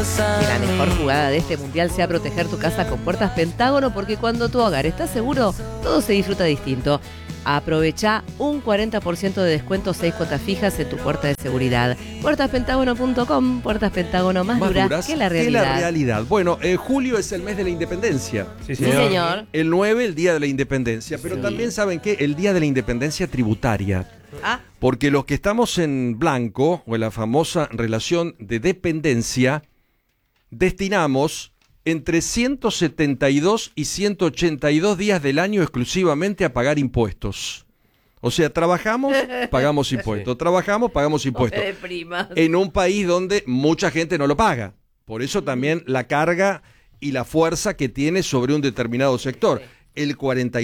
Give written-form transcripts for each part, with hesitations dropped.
Que la mejor jugada de este mundial sea proteger tu casa con Puertas Pentágono, porque cuando tu hogar está seguro, todo se disfruta distinto. Aprovecha un 40% de descuento, 6 cuotas fijas en tu puerta de seguridad. Puertaspentágono.com, Puertas Pentágono más duras que la realidad. Bueno, julio es el mes de la independencia. Sí, señor. El 9, el día de la independencia. Pero también saben que el día de la independencia tributaria. Porque los que estamos en blanco, o en la famosa relación de dependencia, destinamos entre 172 y 182 días del año exclusivamente a pagar impuestos. O sea, trabajamos, pagamos impuestos. Trabajamos, pagamos impuestos. En un país donde mucha gente no lo paga. Por eso también la carga y la fuerza que tiene sobre un determinado sector. El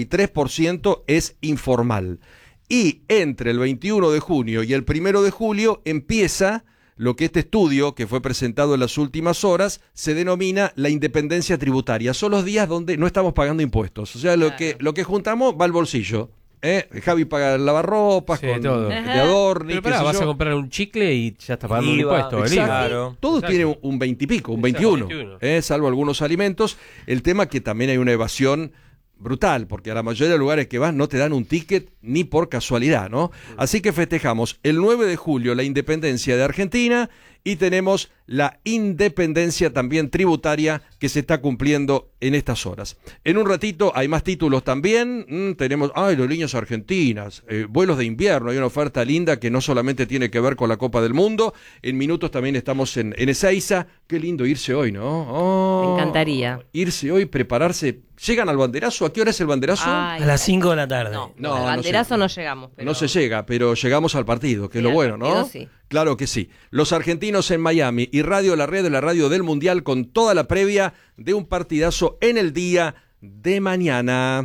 43% es informal. Y entre el 21 de junio y el 1 de julio empieza lo que este estudio, que fue presentado en las últimas horas, se denomina la independencia tributaria. Son los días donde no estamos pagando impuestos. O sea, lo que juntamos va al bolsillo. Javi paga lavarropas con todo. de adorno. Pero pará, vas a comprar un chicle y ya estás pagando un impuesto. El IVA. Todos tienen un 20 y pico, un 21. Salvo algunos alimentos. El tema que también hay una evasión brutal, porque a la mayoría de lugares que vas no te dan un ticket ni por casualidad, ¿no? Así que festejamos el 9 de julio la independencia de Argentina y tenemos la independencia también tributaria que se está cumpliendo en estas horas. En un ratito hay más títulos también. Tenemos, aerolíneas argentinas, vuelos de invierno, hay una oferta linda que no solamente tiene que ver con la Copa del Mundo. En minutos también estamos en Ezeiza. Qué lindo irse hoy, ¿no? Me encantaría. Irse hoy, prepararse. ¿Llegan al banderazo? ¿A qué hora es el banderazo? A las 5 de la tarde. No, al banderazo no llegamos. Pero... No se llega, pero llegamos al partido, que es lo bueno, ¿no? Sí. Claro que sí. Los argentinos en Miami y Radio La Red, la radio del Mundial, con toda la previa de un partidazo en el día de mañana.